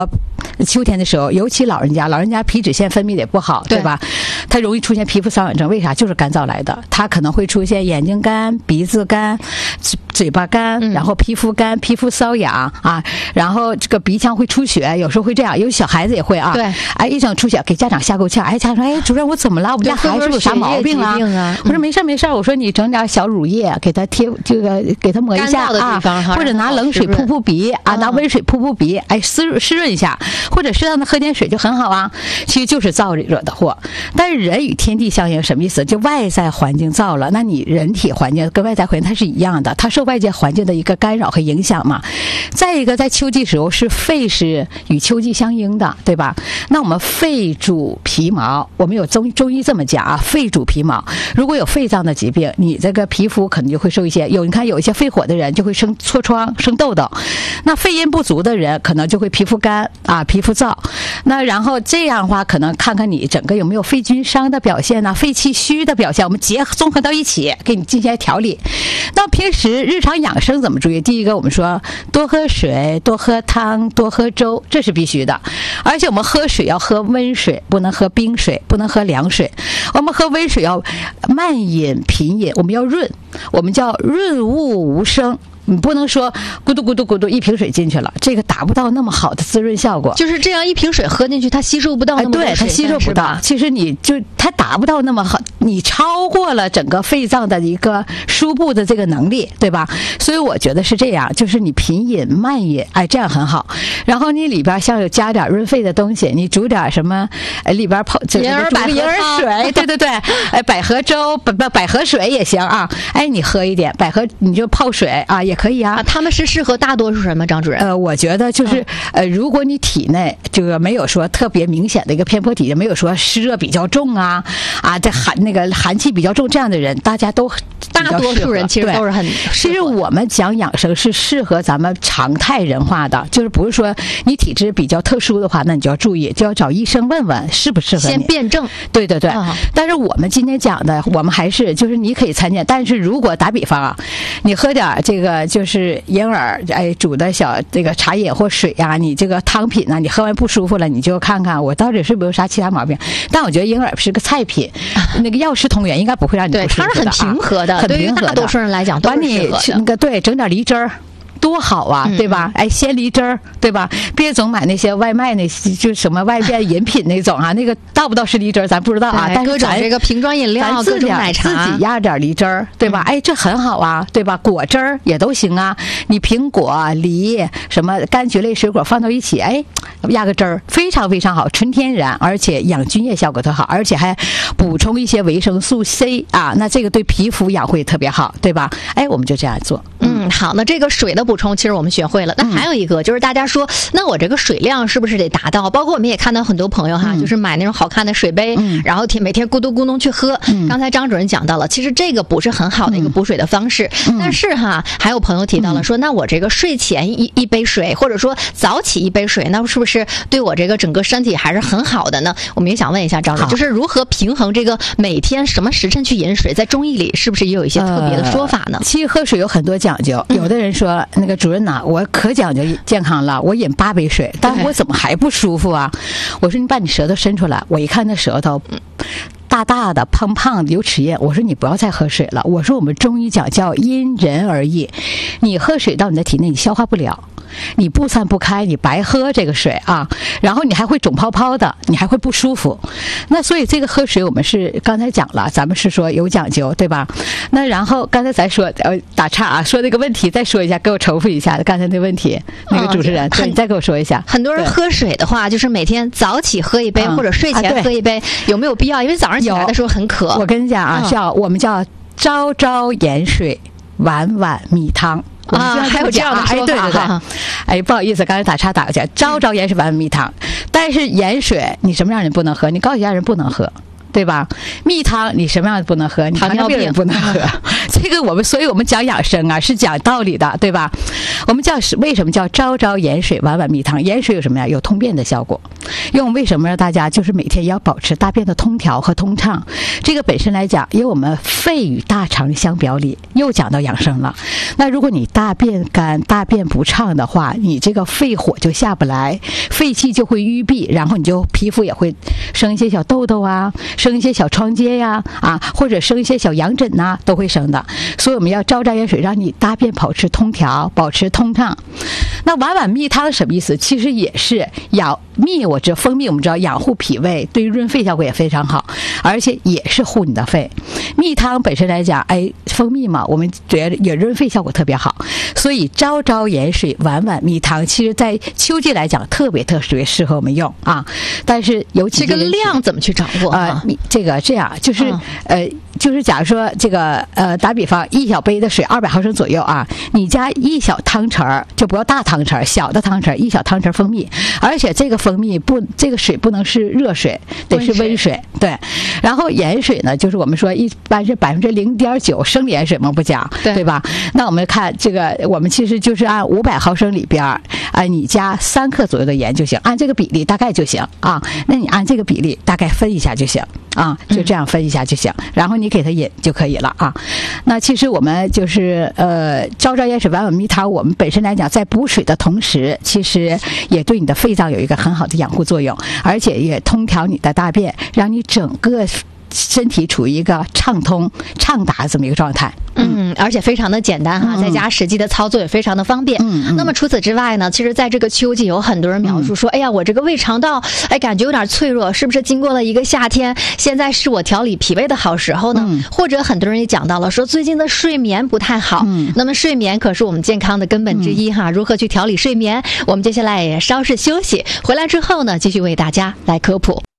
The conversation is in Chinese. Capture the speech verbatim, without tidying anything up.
秋天的时候，尤其老人家，老人家皮脂腺分泌的也不好，对吧？他容易出现皮肤瘙痒症，为啥？就是干燥来的。他可能会出现眼睛干、鼻子干、嘴巴干，然后皮肤干、皮肤瘙痒啊，然后这个鼻腔会出血，有时候会这样，有小孩子也会啊。对，哎，一整出血，给家长吓够呛。哎，家长说，哎，主任我怎么了？我们家孩子是不是有啥毛病啊？啊我说没事没事，我说你整点小乳液给他贴，这个给他抹一下啊，或者拿冷水扑扑鼻啊，拿温水扑扑鼻，哎，湿湿润一下。或者适当的喝点水就很好啊，其实就是燥惹的祸。但是人与天地相应什么意思？就外在环境燥了，那你人体环境跟外在环境它是一样的，它受外界环境的一个干扰和影响嘛。再一个，在秋季时候是肺是与秋季相应的，对吧？那我们肺主皮毛，我们有中中医这么讲啊，肺主皮毛。如果有肺脏的疾病，你这个皮肤可能就会受一些有，你看有一些肺火的人就会生痤疮、生痘痘，那肺阴不足的人可能就会皮肤干啊。皮肤燥，那然后这样的话，可能看看你整个有没有肺菌伤的表现呢、啊，肺气虚的表现，我们结合综合到一起，给你进行调理。那平时日常养生怎么注意？第一个，我们说多喝水、多喝汤、多喝粥，这是必须的。而且我们喝水要喝温水，不能喝冰水，不能喝凉水。我们喝温水要慢饮品饮，我们要润，我们叫润物无声。你不能说咕嘟咕嘟咕嘟一瓶水进去了，这个达不到那么好的滋润效果。 就是这样，一瓶水喝进去，它吸收不到那么多水、哎、 对，它吸收不到。其实你就它达不到那么好，你超过了整个肺脏的一个输布的这个能力，对吧？所以我觉得是这样，就是你品饮慢饮，哎，这样很好。然后你里边像有加点润肺的东西，你煮点什么，呃，里边泡银耳百合银耳水，对对对，哎，百合粥、百百合水也行啊。哎，你喝一点百合，你就泡水啊。也可以啊， 啊他们是适合大多数人吗？张主任？ 呃，我觉得就是、嗯、呃，如果你体内这个没有说特别明显的一个偏颇体质，没有说湿热比较重啊啊，这寒那个寒气比较重这样的人，大家都大多数人其实都是很。 其实我们讲养生是适合咱们常态人化的，就是不是说你体质比较特殊的话，那你就要注意，就要找医生问问适不适合你， 先辩证。 对对对、嗯。但是我们今天讲的，我们还是就是你可以参见，但是如果打比方啊，你喝点这个。就是银耳哎煮的小这个茶饮或水呀、啊，你这个汤品呢、啊，你喝完不舒服了，你就看看我到底是不是有啥其他毛病。但我觉得银耳是个菜品，那个药食同源，应该不会让你不舒服的、啊。 对，它是很平和的， 很平和的。 对于大多数人来讲都是适合的。 你那个对，整点梨汁儿。多好啊，对吧？哎，鲜梨汁儿，对吧？别总买那些外卖那，就什么外边饮品那种啊，那个到不到是梨汁儿咱不知道啊。但是咱这个瓶装饮料，各种奶茶， 自己压点梨汁儿，对吧？哎，这很好啊，对吧？果汁儿也都行啊。你苹果、梨什么柑橘类水果放到一起，哎，压个汁儿，非常非常好，纯天然，而且养菌液效果特好，而且还补充一些维生素 C 啊，那这个对皮肤养护特别好，对吧？哎，我们就这样做。 嗯，好，那这个水的补充其实我们学会了。那还有一个、嗯、就是大家说，那我这个水量是不是得达到？包括我们也看到很多朋友哈，嗯、就是买那种好看的水杯，嗯、然后天每天咕嘟咕咚去喝。嗯、刚才张主任讲到了，其实这个不是很好的一个补水的方式。嗯、但是哈，还有朋友提到了说，那我这个睡前一一杯水，或者说早起一杯水，那是不是对我这个整个身体还是很好的呢？我们也想问一下张主任，就是如何平衡这个每天什么时辰去饮水，在中医里是不是也有一些特别的说法呢？ 呃、其实喝水有很多讲究，有的人说、嗯、那个主任呐、啊，我可讲究健康了，我饮八杯水，但我怎么还不舒服啊？我说你把你舌头伸出来，我一看那舌头大大的、胖胖的，有齿印。我说你不要再喝水了。我说我们中医讲叫因人而异，你喝水到你的体内，你消化不了，你不散不开，你白喝这个水啊，然后你还会肿泡泡的，你还会不舒服。那所以这个喝水我们是刚才讲了，咱们是说有讲究，对吧？那然后刚才咱说呃打岔啊，说那个问题再说一下，给我重复一下刚才那问题，那个主持人，对，你再给我说一下。 很多人喝水的话，就是每天早起喝一杯、嗯、或者睡前喝一杯、啊，有没有必要？因为早上起来的时候很渴。 我跟你讲啊，叫、嗯、我们叫朝朝盐水，晚晚米汤。 啊，还有这样的说法， 哎，对对对，哎，不好意思，刚才打岔打过去，朝朝盐水晚晚蜜汤。但是盐水你什么样人不能喝？你高血压人不能喝， 对吧？蜜汤你什么样不能喝？糖尿病也不能喝。这个我们，所以我们讲养生啊，是讲道理的，对吧？我们叫为什么叫朝朝盐水，晚晚蜜汤？盐水有什么呀？有通便的效果。因为为什么让大家就是每天要保持大便的通调和通畅？这个本身来讲，因为我们肺与大肠相表里，又讲到养生了。那如果你大便干、大便不畅的话，你这个肺火就下不来，肺气就会淤闭，然后你就皮肤也会生一些小痘痘啊，生一些小疮疖呀，啊，或者生一些小痒疹呐、啊，都会生的。所以我们要朝朝盐水，让你大便保持通调，保持通畅。那晚晚蜜汤什么意思？其实也是养蜜，我知道蜂蜜我们知道养护脾胃，对于润肺效果也非常好，而且也是护你的肺。蜜汤本身来讲，哎，蜂蜜嘛，我们觉得也润肺效果特别好，所以朝朝盐水，晚晚蜜汤，其实在秋季来讲特别特别适合我们用啊。但是尤其这个量怎么去掌握啊？呃、这个这样就是、嗯、呃，就是假如说这个呃，打比方，一小杯的水二百毫升左右啊，你加一小汤匙，就不要大汤匙，小的汤匙一小汤匙蜂蜜，而且这个蜂蜜不，这个水不能是热水，得是温水，对。然后盐水呢，就是我们说一般是百分之零点九生理盐水嘛，不讲，对, 对吧？那我们看这个，我们其实就是按五百毫升里边啊、呃，你加三克左右的盐就行，按这个比例大概就行啊。那你按这个比例大概分一下就行啊，就这样分一下就行，然后你给它饮就可以了啊。那其实我们就是呃，朝朝盐水，晚晚蜜汤，我们本身来讲，在补水的同时，其实也对你的肺脏有一个很好的养护作用，而且也通调你的大便，让你整个身体处于一个畅通畅达这么一个状态。 嗯，而且非常的简单哈，在家实际的操作也非常的方便。嗯嗯。那么除此之外呢，其实在这个秋季有很多人描述说，嗯、哎呀，我这个胃肠道哎感觉有点脆弱，是不是经过了一个夏天，现在是我调理脾胃的好时候呢？嗯、或者很多人也讲到了说最近的睡眠不太好。嗯。那么睡眠可是我们健康的根本之一哈，嗯、如何去调理睡眠？我们接下来也稍事休息，回来之后呢，继续为大家来科普。